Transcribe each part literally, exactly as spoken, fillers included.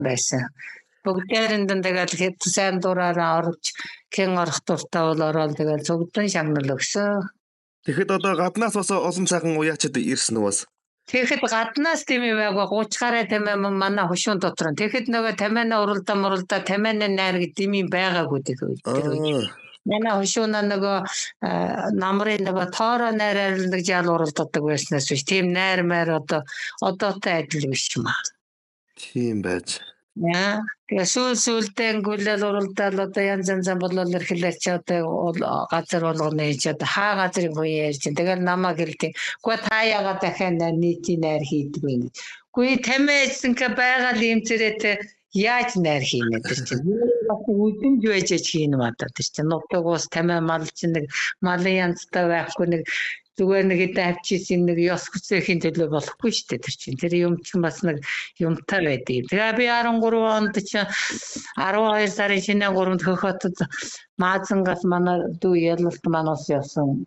байсан. Бүгдээрэнд нь тэгэл хэд сайн дураараа орж хэн орох дуртай бол ороод тэгэл цогдон шагнал өгсөн. Тэгэхэд одоо гаднаас бас олон цагаан уяачид ирсэн үү бас? Тэгэхэд гаднаас тийм юм байгаа гуйч гараа тамиа манай хушуун дотор. Тэгэхэд нөгөө тамиана уралда муралда тамиана найр гэдэг юм байгаагүй тэр. Манай хушууна нөгөө намрын нөгөө тоороо найраар нэг жаал уралддаг байснаас биш. Тийм найр маар одоо одоотой адил биш юм аа. Тийм байж. Яа, тэгээ сүүл сүүлдээ гүлэл уралдаал одоо янз янзан болол ирэхлээр чи одоо газар болгоно хийж одоо хаа газрын хүн ярьж. Тэгэл намаа гэлтэй. Гэхдээ та яагаад дахиад нийтийн найр хийдэг вэ? Үгүй тамиадсан ка байгаа юм зэрэг яаж найр хийнэ тэр чинь. Бас үдэмж байж хийн юм одоо тэр чинь. Нутагуус тамиа мал чинь нэг малын янзтай байхгүй нэг зүгээр нэг хэдэн авчижсэн нэг ёс хүсэхийн төлөө болохгүй шүү дээ тэр чинь. Тэр юм чинь бас нэг юмтай байдаг. Тэгээ би арван гурав онд чинь арван хоёр сарын шинэ гуравд хөх хотод Маазангаас манай дүү ялалт манаас явсан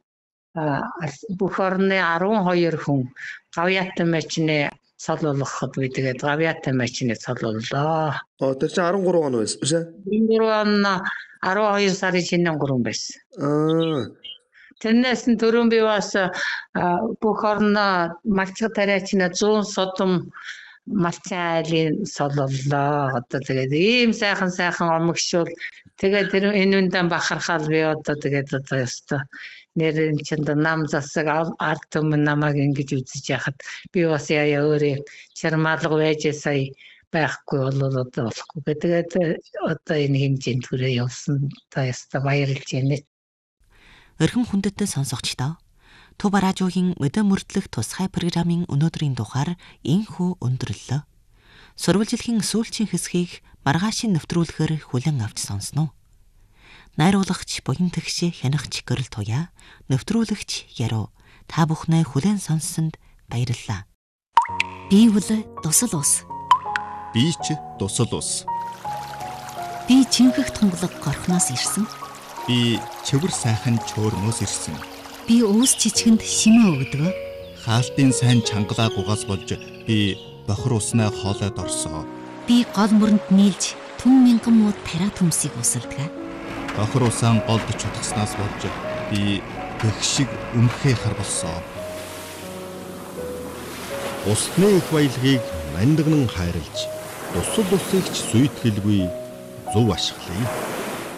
бүх орны арван хоёр хүн гавьяатай мачны цолоолгоход би тэгээд гавьяатай мачны цолооллоо. Оо тэр чинь арван гурав он байсан биш үү? Энэ он арван хоёр сарын шинэ гурав байсан. Аа. Тэрнээс нь түрүүн би бас бүх орно малчиг тариачна зүүн содом малчин айлын сололлоо. Одоо тэгээд ийм сайхан сайхан омгшуул тэгээд тэр энэ үндэн бахархал би одоо тэгээд одоо ёстой нэрэн чинд нам засаг арт түмэн намайг ингэж үзэж яхад би бас яа өөрөө чармаалга байж сая байхгүй болоод одоо болохгүй. Тэгээд одоо энэ хэмжээнд хүрээ явсан та яста баярлж байна. Өрхөн хүндэттэй сонсогчдоо Туба радиогийн өдөө мөрдлөх тусгай программын өнөөдрийн дугаар инхүү өндөрлөө. Сурвалжилхийн сүүлчийн хэсгийг маргаашийн нэвтрүүлгээр хүлээн авч сонсноо. Найруулагч Буян Тэгш хянагч Гэрэл Туяа, нэвтрүүлэгч Яруу та бүхнээ хүлээн сонссонд баярлалаа. Би бол дусал ус. Би ч дусал ус. Би чинхэх тунгалаг горхноос ирсэн. Би чөвөр сайхан чөөрнөөс ирсэн. Би уус чичгэнд шимээ өгдөг. Хаалтын сайн чангалаа гугаас болж би бохир уснаа хоолойд орсоо. Би гол мөрөнд нийлж түн мянган муу тариа төмсийг усалдаг. Бохир усаан голд чутгаснаас болж би гэх шиг өмхөө харбалсоо. Усны их баялагийг мандагнан хайрлж, дусал усыгч сүйтгэлгүй зөв ашиглая.